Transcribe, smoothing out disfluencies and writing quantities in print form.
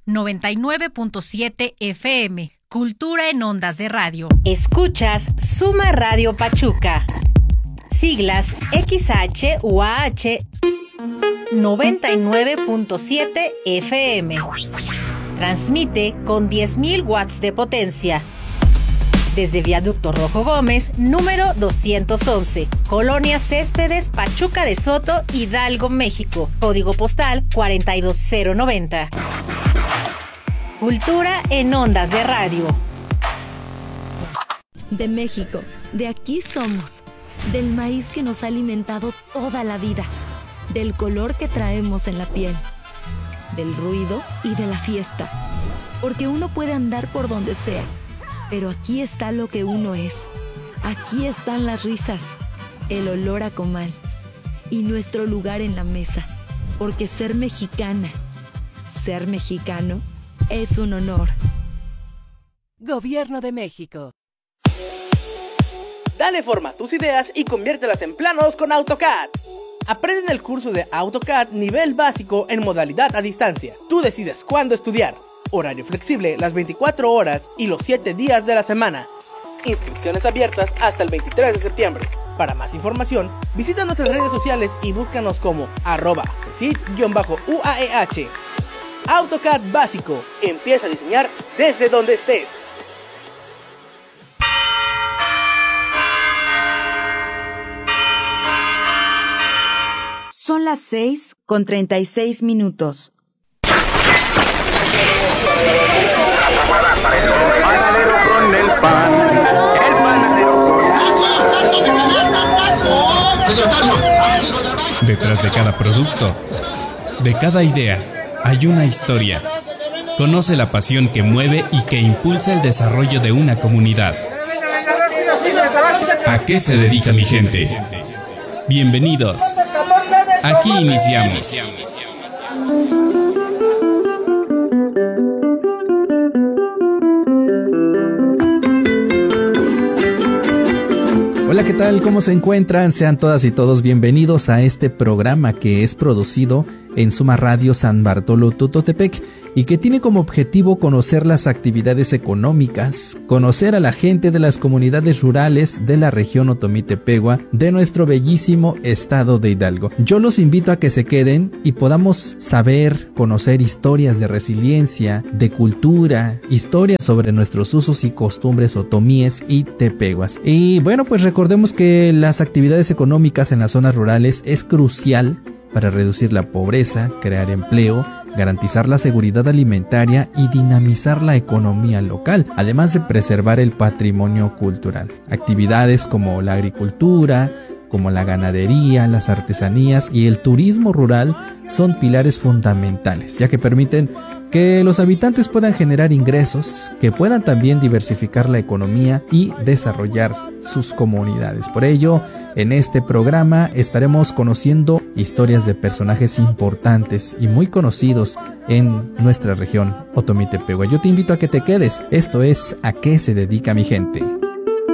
99.7 FM. Cultura en ondas de radio. Escuchas Suma Radio Pachuca. Siglas XHUAH 99.7 FM. Transmite con 10.000 watts de potencia. Desde Viaducto Rojo Gómez, número 211, Colonia Céspedes, Pachuca de Soto, Hidalgo, México. Código postal 42090. Cultura en ondas de radio. De México, de aquí somos. Del maíz que nos ha alimentado toda la vida. Del color que traemos en la piel. Del ruido y de la fiesta. Porque uno puede andar por donde sea. Pero aquí está lo que uno es. Aquí están las risas, el olor a comal y nuestro lugar en la mesa. Porque ser mexicana, ser mexicano, es un honor. Gobierno de México. Dale forma a tus ideas y conviértelas en planos con AutoCAD. Aprende en el curso de AutoCAD nivel básico en modalidad a distancia. Tú decides cuándo estudiar. Horario flexible las 24 horas y los 7 días de la semana. Inscripciones abiertas hasta el 23 de septiembre. Para más información, visita nuestras redes sociales y búscanos como @cesid_UAEH. AutoCAD básico. Empieza a diseñar desde donde estés. Son las 6:36. Panadero con el pan, el panadero. Detrás de cada producto, de cada idea, hay una historia. Conoce la pasión que mueve y que impulsa el desarrollo de una comunidad. ¿A qué se dedica mi gente? Bienvenidos. Aquí iniciamos. Hola, ¿qué tal? ¿Cómo se encuentran? Sean todas y todos bienvenidos a este programa que es producido en Suma Radio San Bartolo Tutotepec y que tiene como objetivo conocer las actividades económicas, conocer a la gente de las comunidades rurales de la región Otomí-Tepegua de nuestro bellísimo estado de Hidalgo. Yo los invito a que se queden y podamos saber, conocer historias de resiliencia, de cultura, historias sobre nuestros usos y costumbres otomíes y tepeguas. Y bueno, pues recordemos que las actividades económicas en las zonas rurales es crucial para reducir la pobreza, crear empleo, garantizar la seguridad alimentaria y dinamizar la economía local, además de preservar el patrimonio cultural. Actividades como la agricultura, como la ganadería, las artesanías y el turismo rural son pilares fundamentales, ya que permiten que los habitantes puedan generar ingresos, que puedan también diversificar la economía y desarrollar sus comunidades. Por ello, en este programa estaremos conociendo historias de personajes importantes y muy conocidos en nuestra región Otomí-Tepegua. Yo te invito a que te quedes. Esto es ¿A qué se dedica mi gente?